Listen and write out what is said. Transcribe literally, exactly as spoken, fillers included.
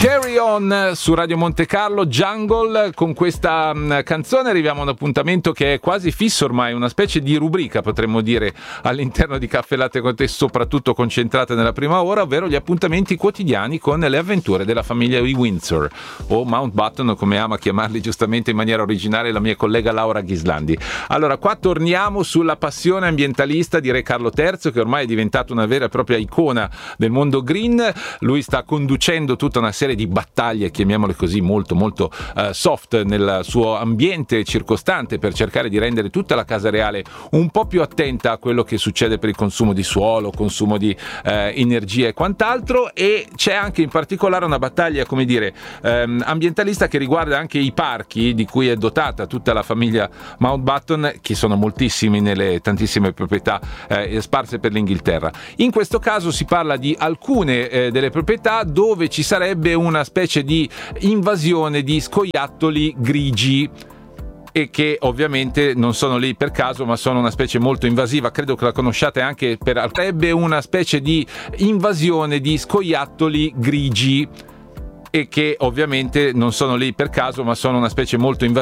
Carry On su Radio Monte Carlo, Jungle. Con questa mh, canzone arriviamo a un appuntamento che è quasi fisso ormai, una specie di rubrica potremmo dire all'interno di Caffè Latte con Te, soprattutto concentrata nella prima ora, ovvero gli appuntamenti quotidiani con le avventure della famiglia di Windsor o Mountbatten, come ama chiamarli giustamente in maniera originale la mia collega Laura Ghislandi. Allora, qua torniamo sulla passione ambientalista di Re Carlo terzo, che ormai è diventato una vera e propria icona del mondo green. Lui sta conducendo tutta una serie di battaglie, chiamiamole così, molto molto uh, soft nel suo ambiente circostante, per cercare di rendere tutta la casa reale un po' più attenta a quello che succede per il consumo di suolo, consumo di uh, energia e quant'altro. E c'è anche in particolare una battaglia, come dire, um, ambientalista che riguarda anche i parchi di cui è dotata tutta la famiglia Mountbatten, che sono moltissimi nelle tantissime proprietà eh, sparse per l'Inghilterra. In questo caso si parla di alcune eh, delle proprietà dove ci sarebbe una specie di invasione di scoiattoli grigi, e che ovviamente non sono lì per caso, ma sono una specie molto invasiva. Credo che la conosciate anche per avrebbe una specie di invasione di scoiattoli grigi, e che ovviamente non sono lì per caso, ma sono una specie molto invasiva.